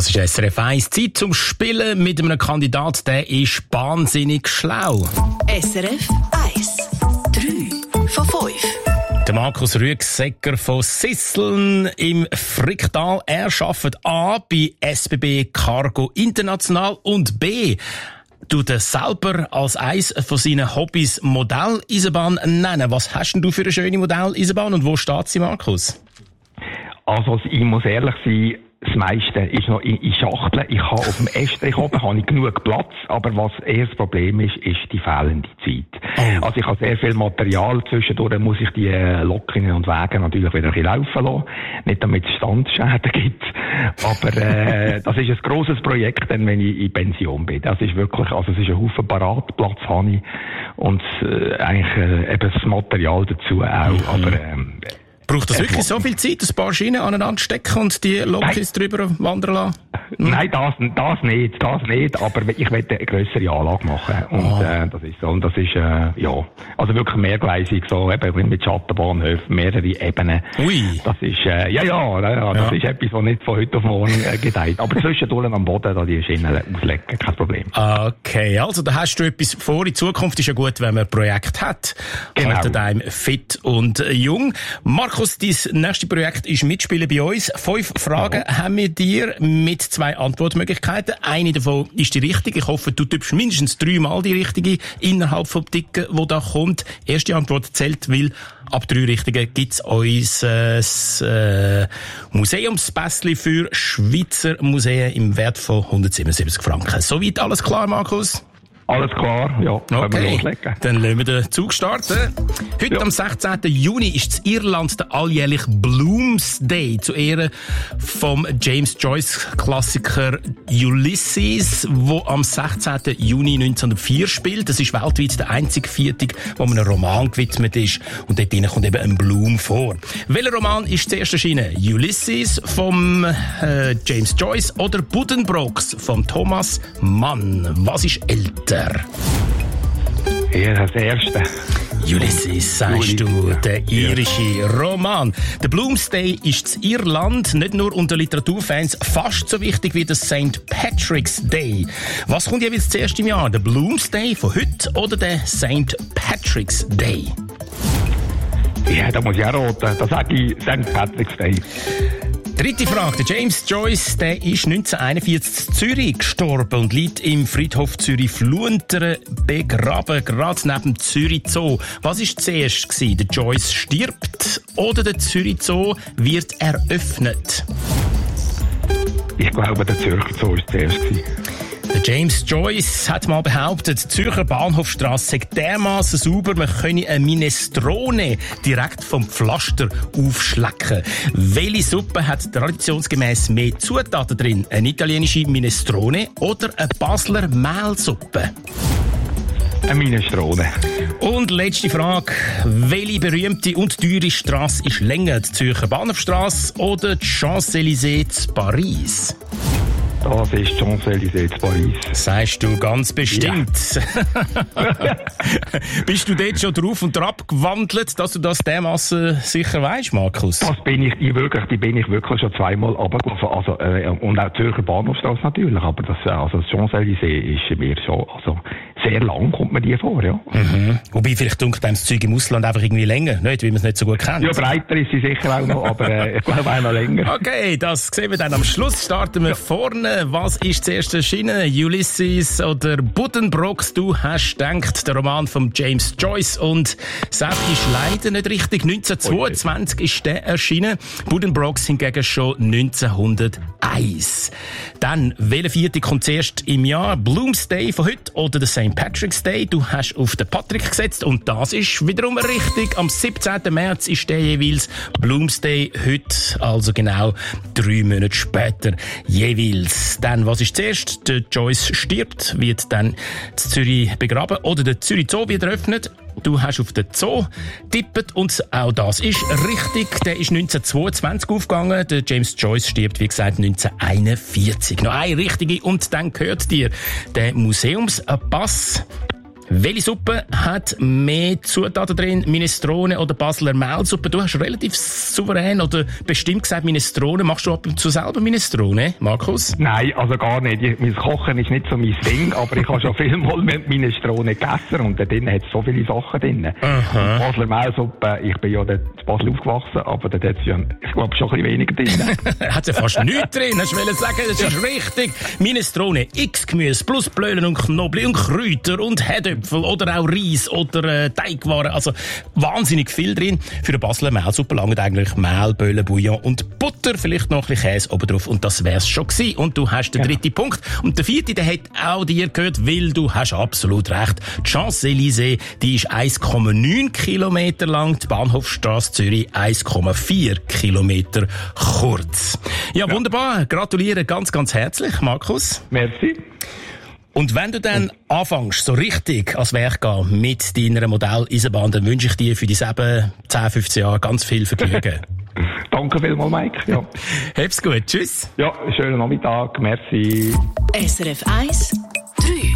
Das ist SRF 1. Zeit zum Spielen mit einem Kandidat, der ist wahnsinnig schlau. SRF 1. 3 von 5. Der Markus Rüegsegger von Sisseln im Fricktal. Er arbeitet A bei SBB Cargo International und B tut er selber als eines von seinen Hobbys Modelleisenbahn nennen. Was hast denn du für eine schöne Modelleisenbahn und wo steht sie, Markus? Also, ich muss ehrlich sein, das meiste ist noch in Schachteln. Ich habe auf dem Estrich oben habe ich genug Platz, aber was eher das Problem ist die fehlende Zeit. Oh. Also ich habe sehr viel Material, zwischendurch muss ich die Lokinnen und Wege natürlich wieder ein bisschen laufen lassen, nicht damit es Standschäden gibt, aber das ist ein grosses Projekt, dann, wenn ich in Pension bin. Das ist wirklich, also es ist ein Haufen Paratplatz habe ich und eigentlich eben das Material dazu auch, aber braucht das wirklich so viel Zeit, ein paar Schienen aneinander stecken und die Lokis drüber wandern lassen? Nein, das nicht, aber ich möchte eine grössere Anlage machen. Und, das ist so, und das ist, ja, also wirklich mehrgleisig, so, eben mit Schattenbahnhöfen, mehrere Ebenen. Ui. Das ist, das ist etwas, was nicht von heute auf morgen gedeiht. Aber zwischendurch am Boden, da die Schienen auslegen, kein Problem. Okay, also da hast du etwas vor. In Zukunft ist ja gut, wenn man ein Projekt hat. Genau. Haltet einem fit und jung. Markus, dein nächstes Projekt ist Mitspielen bei uns. 5 Fragen haben wir dir mit 2 Antwortmöglichkeiten. Eine davon ist die richtige. Ich hoffe, du tippst mindestens 3 Mal die richtige innerhalb vom Ticken, wo da kommt. Erste Antwort zählt, weil ab 3 richtigen gibt's uns Museumspässchen für Schweizer Museen im Wert von 177 Franken. Soweit alles klar, Markus? Alles klar, ja, können wir loslegen. Dann lassen wir den Zug starten. Heute am 16. Juni ist in Irland der alljährliche Bloomsday zu Ehren vom James Joyce-Klassiker Ulysses, wo am 16. Juni 1904 spielt. Das ist weltweit der einzige Viertag, wo man einem Roman gewidmet ist. Und dort drinnen kommt eben ein Bloom vor. Welcher Roman ist zuerst erschienen? Ulysses vom James Joyce oder Buddenbrooks vom Thomas Mann? Was ist älter? Ja, das erste. Ulysses, sagst du, der irische Roman. Der Bloomsday ist in Irland nicht nur unter Literaturfans fast so wichtig wie der St. Patrick's Day. Was kommt jeweils zuerst im Jahr? Der Bloomsday von heute oder der St. Patrick's Day? Ja, da muss ich auch roten. Da sage ich St. Patrick's Day. Dritte Frage. Der James Joyce, der ist 1941 in Zürich gestorben und liegt im Friedhof Zürich-Fluenteren begraben, gerade neben Zürich Zoo. Was war zuerst gewesen? Der Joyce stirbt oder der Zürich Zoo wird eröffnet? Ich glaube, der Zürcher Zoo war zuerst gewesen. Der James Joyce hat mal behauptet, die Zürcher Bahnhofstrasse sei dermassen sauber, man könne eine Minestrone direkt vom Pflaster aufschlecken. Welche Suppe hat traditionsgemäß mehr Zutaten drin? Eine italienische Minestrone oder eine Basler Mehlsuppe? Eine Minestrone. Und letzte Frage. Welche berühmte und teure Strasse ist länger? Die Zürcher Bahnhofstrasse oder die Champs-Élysées in Paris? Das ist Champs-Élysées in Paris. Sagst du ganz bestimmt. Ja. Bist du dort schon drauf und drauf gewandelt, dass du das dermassen sicher weißt, Markus? Das bin ich wirklich schon 2-mal runtergelaufen. Also, und auch die Zürcher Bahnhofstrasse natürlich. Aber das Champs-Élysées ist mir schon, also, sehr lang kommt mir die vor, ja. Mhm. Wobei, vielleicht dunkelt einem das Zeug im Ausland einfach irgendwie länger, nicht, weil man es nicht so gut kennt. Ja, breiter ist sie sicher auch noch, aber ich glaube einmal länger. Okay, das sehen wir dann am Schluss. Starten wir vorne. Was ist zuerst erschienen? Ulysses oder Buddenbrooks? Du hast gedacht, der Roman von James Joyce und Seth ist leider nicht richtig. 1922 ist der erschienen. Buddenbrooks hingegen schon 1901. Dann, welcher Vierte kommt zuerst im Jahr? Bloomsday von heute oder der St. Patrick's Day? Du hast auf den Patrick gesetzt und das ist wiederum richtig. Am 17. März ist der jeweils Bloomsday heute, also genau 3 Monate später jeweils. Dann, was ist zuerst? Der Joyce stirbt, wird dann in Zürich begraben oder der Zürich Zoo wird eröffnet. Du hast auf den Zoo tippet und auch das ist richtig. Der ist 1922 aufgegangen. Der James Joyce stirbt, wie gesagt, 1941. Noch eine richtige und dann gehört dir der Museumspass. Welche Suppe hat mehr Zutaten drin? Minestrone oder Basler Mehlsuppe? Du hast relativ souverän oder bestimmt gesagt Minestrone. Machst du ab und zu selber Minestrone, Markus? Nein, also gar nicht. Mein Kochen ist nicht so mein Ding, aber ich habe schon viel mal mit Minestrone gegessen und da drin hat es so viele Sachen drin. Aha. Basler Mehlsuppe, ich bin ja dort in Basel aufgewachsen, aber da hat es ja, ich glaube, schon ein bisschen weniger drin. Hat ja fast nichts drin, hast du wollen sagen, das ist richtig. Minestrone, X-Gemüse plus Blölen und Knoblauch und Kräuter und Herdöpfel oder auch Reis oder Teigwaren, also wahnsinnig viel drin. Für eine Basler Mehlsuppe langen eigentlich Mehl, Böhlen, Bouillon und Butter, vielleicht noch ein bisschen Käse oben drauf und das wär's schon gewesen. Und du hast den dritten Punkt. Und der vierte, der hat auch dir gehört, weil du hast absolut recht. Die Champs-Élysées, die ist 1,9 Kilometer lang, die Bahnhofstrasse Zürich 1,4 Kilometer kurz. Ja, wunderbar. Gratuliere ganz, ganz herzlich, Markus. Merci. Und wenn du dann anfängst, so richtig ans Werk gehen mit deiner Modelleisenbahn, dann wünsche ich dir für die 7, 10, 15 Jahre ganz viel Vergnügen. Danke vielmals, Mike. Ja. Hab's gut. Tschüss. Ja, schönen Nachmittag. Merci. SRF 1